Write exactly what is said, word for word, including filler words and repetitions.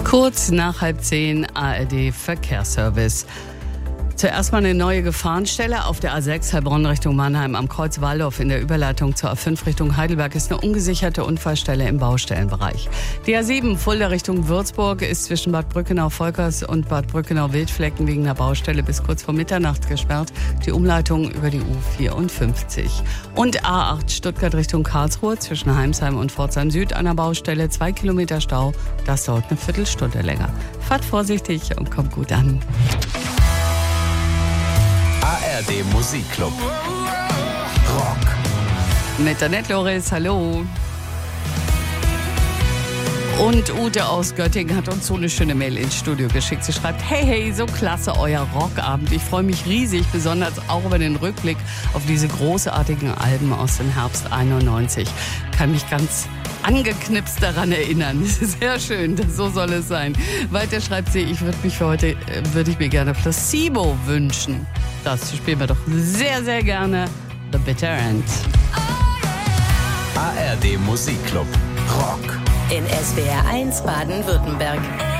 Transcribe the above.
Kurz nach halb zehn A R D Verkehrsservice. Zuerst mal eine neue Gefahrenstelle auf der A sechs Heilbronn Richtung Mannheim am Kreuz Waldorf in der Überleitung zur A fünf Richtung Heidelberg ist eine ungesicherte Unfallstelle im Baustellenbereich. Die A sieben Fulda Richtung Würzburg ist zwischen Bad Brückenau-Volkers und Bad Brückenau-Wildflecken wegen einer Baustelle bis kurz vor Mitternacht gesperrt. Die Umleitung über die U vierundfünfzig. Und A acht Stuttgart Richtung Karlsruhe zwischen Heimsheim und Pforzheim Süd an der Baustelle. Zwei Kilometer Stau, das dauert eine Viertelstunde länger. Fahrt vorsichtig und kommt gut an. A R D Musikclub Rock. Mit Annette Loris, hallo. Und Ute aus Göttingen hat uns so eine schöne Mail ins Studio geschickt. Sie schreibt, hey, hey, so klasse euer Rockabend. Ich freue mich riesig, besonders auch über den Rückblick auf diese großartigen Alben aus dem Herbst einundneunzig. Kann mich ganz angeknipst daran erinnern. Sehr schön, so soll es sein. Weiter schreibt sie, ich würde mich für heute, würde ich mir gerne Placebo wünschen. Das spielen wir doch sehr, sehr gerne. The Bitter End. A R D Musikclub Rock. In S W R eins Baden-Württemberg.